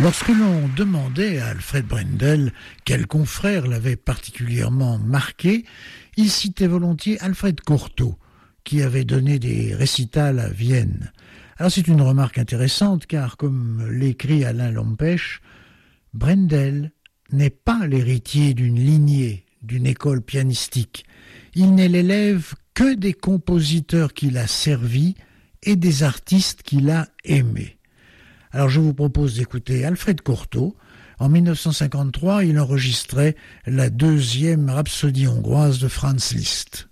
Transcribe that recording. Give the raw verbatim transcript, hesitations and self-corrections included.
Lorsque l'on demandait à Alfred Brendel quel confrère l'avait particulièrement marqué, il citait volontiers Alfred Cortot, qui avait donné des récitals à Vienne. Alors c'est une remarque intéressante car, comme l'écrit Alain Lampèche, Brendel n'est pas l'héritier d'une lignée, d'une école pianistique. Il n'est l'élève que des compositeurs qu'il a servis et des artistes qu'il a aimés. Alors je vous propose d'écouter Alfred Cortot. En mille neuf cent cinquante-trois, il enregistrait la deuxième rhapsodie hongroise de Franz Liszt.